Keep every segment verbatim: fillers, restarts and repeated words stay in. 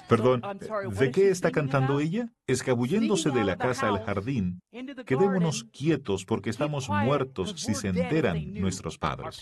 Perdón, ¿de qué está cantando ella? Escabulléndose de la casa al jardín. Quedémonos quietos porque estamos muertos si se enteran nuestros padres.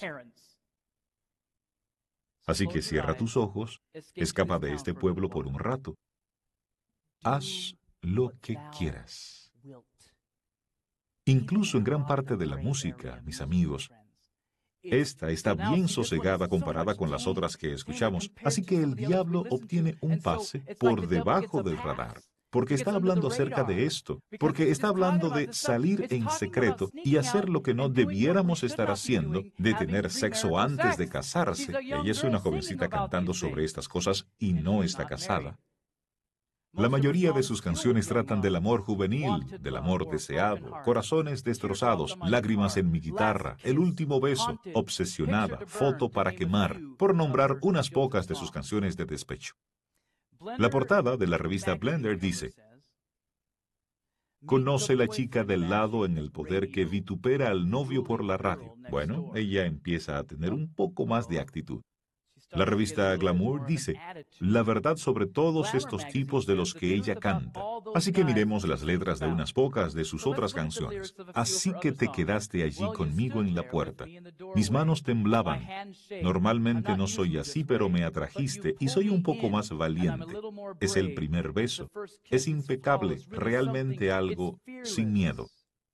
Así que cierra tus ojos, escapa de este pueblo por un rato. Haz lo que quieras. Incluso en gran parte de la música, mis amigos, esta está bien sosegada comparada con las otras que escuchamos, así que el diablo obtiene un pase por debajo del radar, porque está hablando acerca de esto, porque está hablando de salir en secreto y hacer lo que no debiéramos estar haciendo, de tener sexo antes de casarse. Ella es una jovencita cantando sobre estas cosas y no está casada. La mayoría de sus canciones tratan del amor juvenil, del amor deseado, corazones destrozados, lágrimas en mi guitarra, el último beso, obsesionada, foto para quemar, por nombrar unas pocas de sus canciones de despecho. La portada de la revista Blender dice: conoce la chica del lado en el poder que vitupera al novio por la radio. Bueno, ella empieza a tener un poco más de actitud. La revista Glamour dice la verdad sobre todos estos tipos de los que ella canta. Así que miremos las letras de unas pocas de sus otras canciones. Así que te quedaste allí conmigo en la puerta. Mis manos temblaban. Normalmente no soy así, pero me atrajiste y soy un poco más valiente. Es el primer beso. Es impecable, realmente algo sin miedo.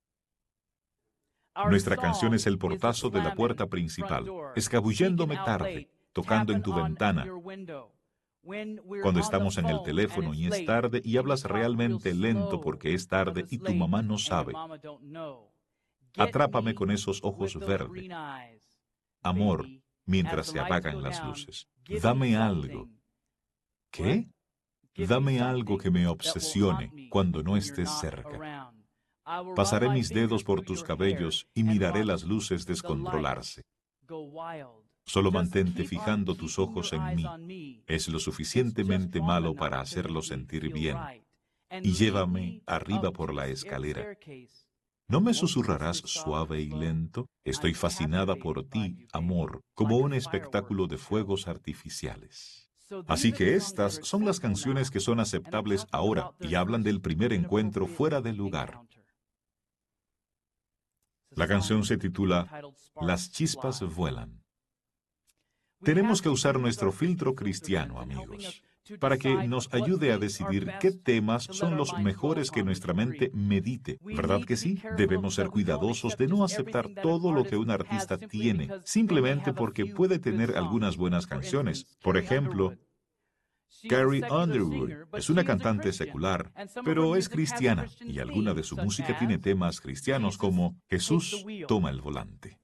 Nuestra canción es el portazo de la puerta principal, escabulléndome tarde, tocando en tu ventana. Cuando estamos en el teléfono y es tarde y hablas realmente lento porque es tarde y tu mamá no sabe. Atrápame con esos ojos verdes. Amor, mientras se apagan las luces. Dame algo. ¿Qué? Dame algo que me obsesione cuando no estés cerca. Pasaré mis dedos por tus cabellos y miraré las luces descontrolarse. Solo mantente fijando tus ojos en mí. Es lo suficientemente malo para hacerlo sentir bien. Y llévame arriba por la escalera. ¿No me susurrarás suave y lento? Estoy fascinada por ti, amor, como un espectáculo de fuegos artificiales. Así que estas son las canciones que son aceptables ahora y hablan del primer encuentro fuera del lugar. La canción se titula Las chispas vuelan. Tenemos que usar nuestro filtro cristiano, amigos, para que nos ayude a decidir qué temas son los mejores que nuestra mente medite. ¿Verdad que sí? Debemos ser cuidadosos de no aceptar todo lo que un artista tiene, simplemente porque puede tener algunas buenas canciones. Por ejemplo, Carrie Underwood es una cantante secular, pero es cristiana, y alguna de su música tiene temas cristianos como Jesús toma el volante.